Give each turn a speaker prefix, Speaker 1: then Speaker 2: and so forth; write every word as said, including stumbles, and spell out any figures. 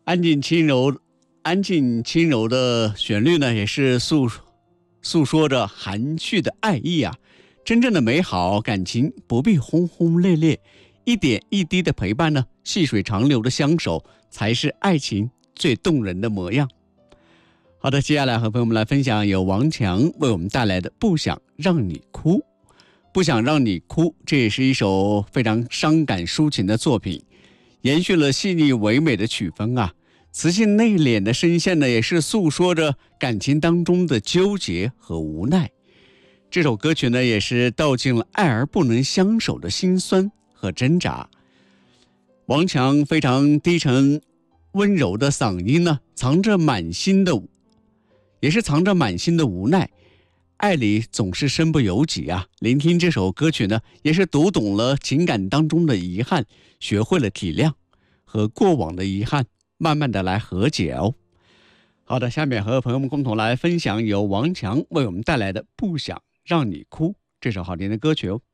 Speaker 1: 安静轻柔、安静轻柔的旋律呢，也是诉诉说着含蓄的爱意啊。真正的美好感情不必轰轰烈烈，一点一滴的陪伴呢，细水长流的相守，才是爱情最动人的模样。好的，接下来和朋友们来分享由王强为我们带来的《不想让你哭》。不想让你哭，这也是一首非常伤感抒情的作品，延续了细腻唯美的曲风啊。磁性内敛的声线呢，也是诉说着感情当中的纠结和无奈。这首歌曲呢，也是道尽了爱而不能相守的辛酸和挣扎。王强非常低沉温柔的嗓音呢，藏着满心的，也是藏着满心的无奈。爱里总是身不由己啊！聆听这首歌曲呢，也是读懂了情感当中的遗憾，学会了体谅和过往的遗憾，慢慢的来和解哦。好的，下面和朋友们共同来分享由王强为我们带来的《不想让你哭》这首好听的歌曲哦。